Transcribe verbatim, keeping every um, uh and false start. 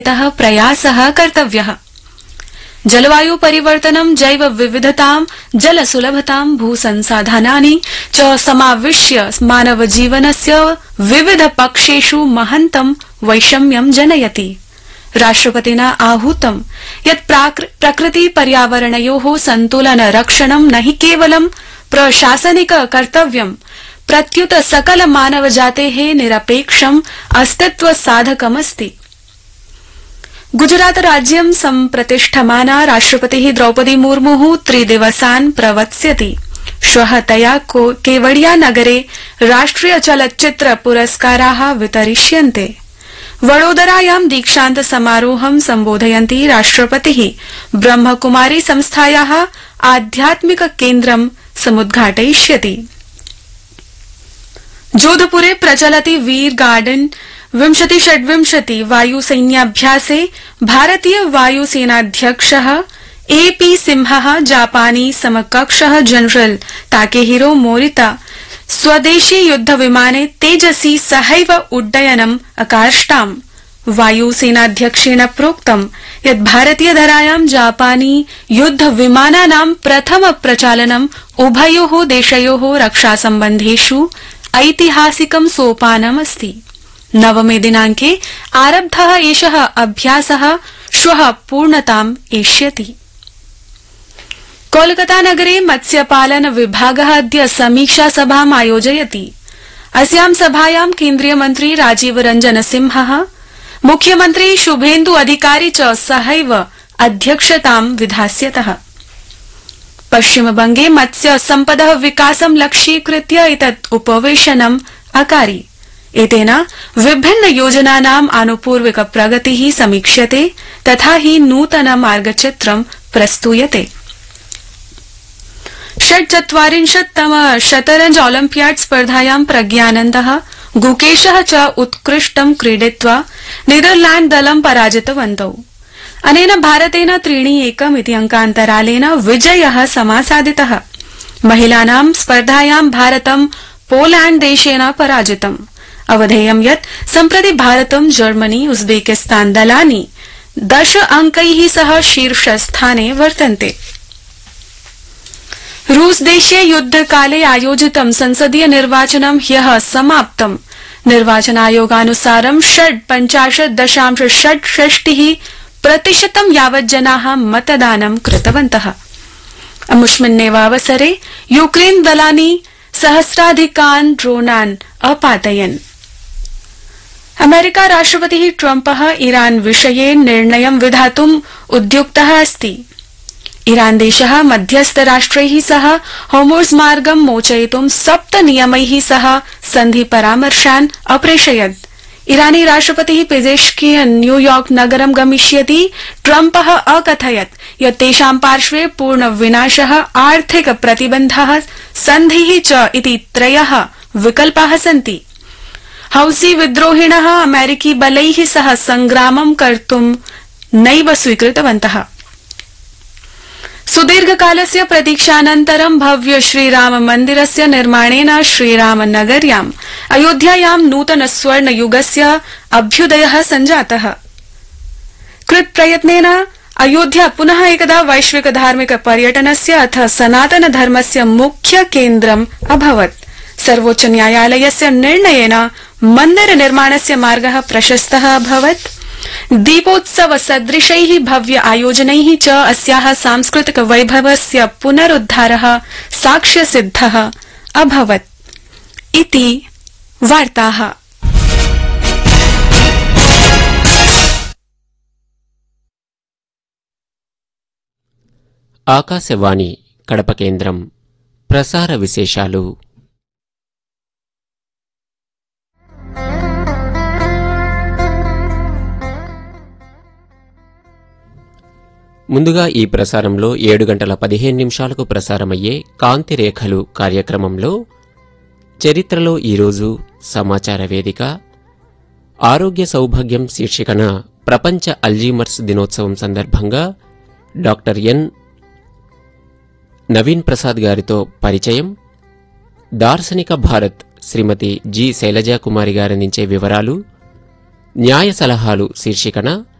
प्रयासः कर्तव्यः। जलवायु परिवर्तनं जैव विविधतां जल सुलभतां भूसंसाधनानि च समाविश्य मानव जीवनस्य विविध पक्षेषु महन्तं वैषम्यं जनयति। राष्ट्रपतिना आहूतं यत् प्रकृति पर्यावरणयोः सन्तुलन रक्षणं न हि केवलं प्रशासनिक कर्तव्यं प्रत्युत सकल मानवजातेः निरपेक्षम् अस्तित्व साधकमस्ति। गुजरात राज्यं सम्प्रतिष्ठमाना राष्ट्रपतिः द्रौपदी मुर्मुः त्रिदिवसान् प्रवत्स्यति। श्वः तया केवडिया नगरे राष्ट्रिय चलच्चित्र पुरस्काराः वितरिष्यन्ते। वडोदरायां दीक्षान्त समारोहं सम्बोधयन्ती राष्ट्रपतिः ब्रह्मकुमारी संस्थायाः आध्यात्मिक केन्द्रं समुद्घाटयिष्यति। जोधपुरे प्रचलति वीर गार्डन विंशति षड्विंशति वायुसैन्याभ्यासे भारतीय वायुसेनाध्यक्षः ए पी सिंहः जापानी समकक्षः जनरल ताकेहिरो मोरिता स्वदेशी युद्धविमाने तेजसी सहैव उड्डयनम् अकार्ष्टाम्। वायुसेनाध्यक्षेण प्रोक्तं यत् भारतीयधरायां जापानी युद्धविमानानां प्रथम प्रचालनम् उभयोः देशयोः रक्षासम्बन्धेषु ऐतिहासिकं सोपानमस्ति। नवमे दिनांके आरब्धः एषः अभ्यासः श्वः पूर्णताम् एष्यति। कोलकाता नगरे मत्स्यपालन विभागः अद्य समीक्षा सभाम् आयोजयति। अस्यां सभायां केन्द्रीय मन्त्री राजीव रंजन सिंहः मुख्यमन्त्री शुभेन्दु अधिकारी च सहैव अध्यक्षतां विधास्यतः। पश्चिमबंगे मत्स्य सम्पदः विकासं लक्ष्यीकृत्य एतत् उपवेशनम् अकारि। एतेन विभिन्न योजनानाम् आनुपूर्विक प्रगतिः समीक्ष्यते तथा हि नूतन मार्गचित्रं प्रस्तूयते। षट्चत्वारिंशत्तम शतरंज ओलम्पियाड स्पर्धायां प्रज्ञानन्दः गुकेशः च उत्कृष्टं क्रीडित्वा नीदरलैंड दलं पराजितवन्तौ। अनेन भारतेन त्रीणि एकम् इति अंकान्तरालेन विजयः समासादितः। महिलानां स्पर्धायां भारतं पोलैंड देशेन पराजितम्। अवधेयं यत् सम्प्रति भारतं जर्मनी उज्बेकिस्तान दलानि दश अंकैः सह शीर्षस्थाने वर्तन्ते। रूस देशे युद्धकाले आयोजितं संसदीय निर्वाचनं ह्यः समाप्तम्। निर्वाचनायोगानुसारं षड् पञ्चाशत् दशांश षट् षष्टिः प्रतिशतं यावत् जनाः मतदानं कृतवन्तः। अमुष्मिन्नेव अवसरे यूक्रेन दलानि सहस्राधिकान् ड्रोनान् अपातयन्। अमेरिका राष्ट्रपतिः ट्रम्पः ईरान विषये निर्णयं विधातुम् उद्युक्तः अस्ति। ईरान देशः मध्यस्थ राष्ट्रैः सह होर्मुज़ मार्गं मोचयितुं सप्त नियमैः सह सन्धि परामर्शान् अप्रेषयत्। ईरानी राष्ट्रपतिः पेजेश्कियन् न्यूयॉर्क नगरं गमिष्यति। ट्रम्पः अकथयत् यत् तेषां पार्श्वे पूर्ण विनाशः आर्थिक प्रतिबन्धः सन्धिः च इति त्रयः विकल्पाः सन्ति। हौसी विद्रोहिणः अमेरिकी बलैः सह संग्रामं कर्तुं नैव स्वीकृतवन्तः। सुदीर्घकालस्य प्रतीक्षानन्तरं भव्य श्रीराम मन्दिरस्य निर्माणेन श्रीरामनगर्याम् अयोध्यायां नूतन स्वर्णयुगस्य अभ्युदयः सञ्जातः। कृतप्रयत्नेन अयोध्या पुनः एकदा वैश्विक धार्मिक पर्यटनस्य अथ सनातन धर्मस्य मुख्य केन्द्रम् अभवत्। सर्वोच्च न्यायालयस्य निर्णयेन मन्दिर निर्माणस्य मार्गः प्रशस्तः अभवत्। दीपोत्सव सदृशैः भव्य आयोजनैः च अस्याः सांस्कृतिक वैभवस्य पुनरुद्धारः साक्ष्यसिद्धः अभवत् इति वार्ताः। ఆకాశవాణి కడప కేంద్రం ప్రసార విశేషాలు. ముందుగా ఈ ప్రసారంలో ఏడు గంటల పదిహేను నిమిషాలకు ప్రసారమయ్యే కాంతి రేఖలు కార్యక్రమంలో చరిత్రలో ఈరోజు సమాచార వేదిక, ఆరోగ్య సౌభాగ్యం శీర్షికన ప్రపంచ అల్జీమర్స్ దినోత్సవం సందర్భంగా డాక్టర్ ఎన్ నవీన్ ప్రసాద్ గారితో పరిచయం, దార్శనిక భారత్ శ్రీమతి జి శైలజాకుమారి గారందించే వివరాలు, న్యాయ సలహాలు శీర్షికన